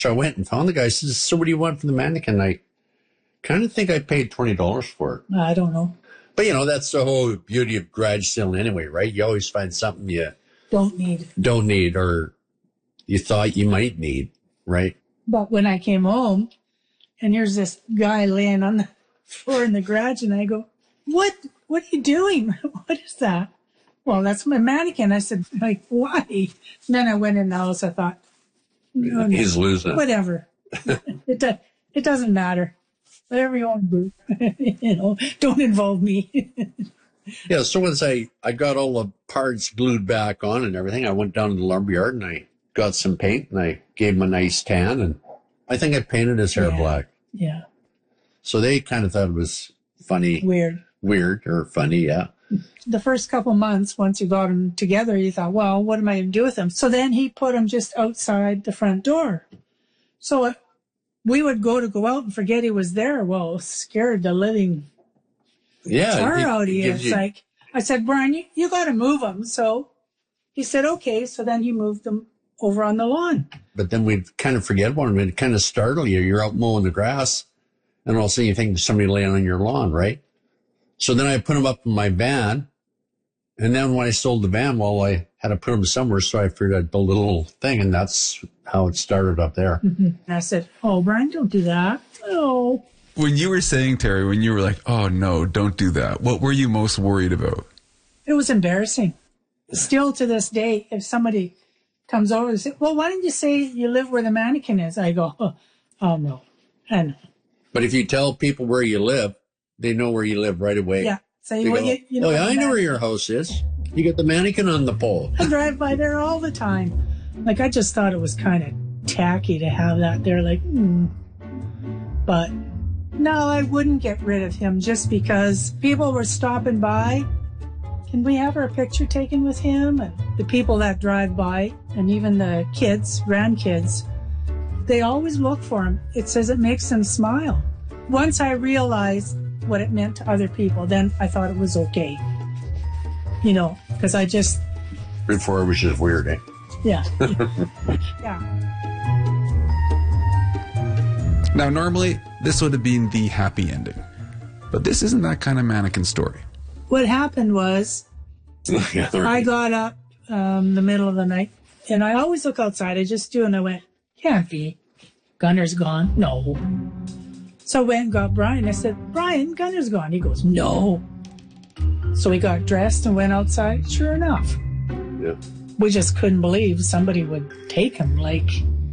So I went and found the guy. I says, so what do you want for the mannequin? I kind of think I paid $20 for it. I don't know. But, that's the whole beauty of garage selling anyway, right? You always find something you don't need or you thought you might need, right? But when I came home, and here's this guy laying on the floor in the garage, and I go, what are you doing? What is that? Well, that's my mannequin. I said, like, why? And then I went in the house. I thought, no, he's losing. Whatever. It doesn't matter. Whatever you want to do. Don't involve me. Yeah, so once I got all the parts glued back on and everything, I went down to the lumberyard and I got some paint and I gave him a nice tan, and I think I painted his hair black. Yeah. So they kind of thought it was funny. Weird or funny, yeah. The first couple months, once you got him together, you thought, well, what am I going to do with him? So then he put him just outside the front door. So we would go out and forget he was there. Well, scared the living tar out of you. It's like, I said, Brian, you got to move him. So he said, okay. So then he moved them over on the lawn. But then we'd kind of forget about him. It'd kind of startle you. You're out mowing the grass, and all of a sudden you think there's somebody laying on your lawn, right? So then I put him up in my van. And then when I sold the van, well, I had to put him somewhere. So I figured I'd build a little thing. And that's how it started up there. Mm-hmm. And I said, oh, Brian, don't do that. No. When you were saying, Terry, when you were like, oh, no, don't do that, what were you most worried about? It was embarrassing. Still to this day, if somebody comes over and says, well, why didn't you say you live where the mannequin is? I go, oh no. I know. But if you tell people where you live, they know where you live right away. Yeah. So I know where your house is. You got the mannequin on the pole. I drive by there all the time. Like, I just thought it was kind of tacky to have that there, like, But no, I wouldn't get rid of him just because people were stopping by. Can we have our picture taken with him? And the people that drive by, and even the kids, grandkids, they always look for him. It says it makes them smile. Once I realized what it meant to other people, then I thought it was okay. Because I just... Before it was just weird, eh? Yeah. Yeah. Now, normally, this would have been the happy ending. But this isn't that kind of mannequin story. What happened was, I got up the middle of the night, and I always look outside. I just do, and I went, can't be. Gunner's gone. No. So I went and got Brian. I said, Brian, Gunner's gone. He goes, no. So we got dressed and went outside. Sure enough. Yeah. We just couldn't believe somebody would take him. Like,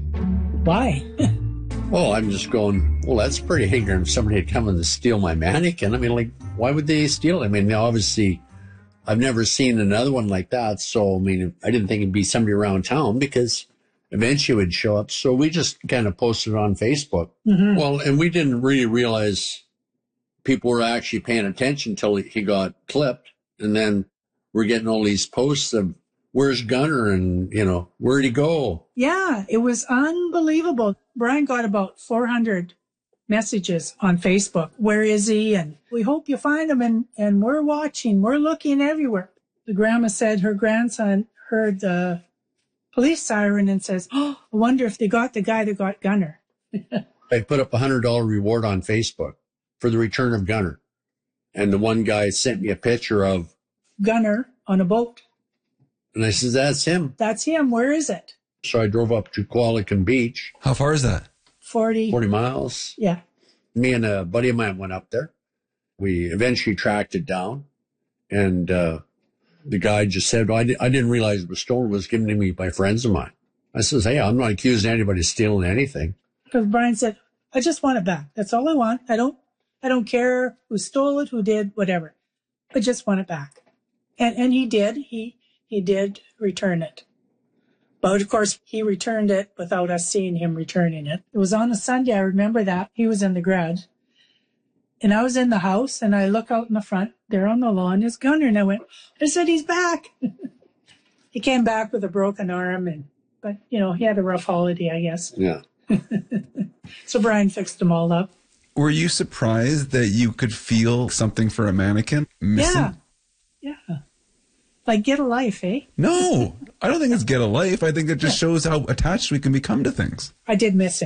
why? Well, I'm just going, well, that's pretty ignorant if somebody had come and steal my mannequin. I mean, like, why would they steal it? I mean, obviously, I've never seen another one like that. So, I mean, I didn't think it'd be somebody around town because eventually it would show up. So we just kind of posted it on Facebook. Mm-hmm. Well, and we didn't really realize people were actually paying attention until he got clipped. And then we're getting all these posts of, where's Gunner? And, where'd he go? Yeah, it was unbelievable. Brian got about 400 messages on Facebook. Where is he? And we hope you find him. And we're watching. We're looking everywhere. The grandma said her grandson heard the police siren and says, oh, I wonder if they got the guy that got Gunner. I put up a $100 reward on Facebook for the return of Gunner. And the one guy sent me a picture of Gunner on a boat. And I said, that's him. That's him. Where is it? So I drove up to Qualicum Beach. How far is that? 40 miles. Yeah. Me and a buddy of mine went up there. We eventually tracked it down. And the guy just said, well, I didn't realize it was stolen. It was given to me by friends of mine. I says, hey, I'm not accusing anybody of stealing anything. Because Brian said, I just want it back. That's all I want. I don't care who stole it, who did, whatever. I just want it back. And he did. He did return it. But of course, he returned it without us seeing him returning it. It was on a Sunday. I remember that. He was in the garage. And I was in the house, and I look out in the front. There on the lawn is Gunner. And I said, he's back. He came back with a broken arm. But he had a rough holiday, I guess. Yeah. So Brian fixed them all up. Were you surprised that you could feel something for a mannequin missing? Yeah. Like, get a life, eh? No, I don't think it's get a life. I think it just shows how attached we can become to things. I did miss him.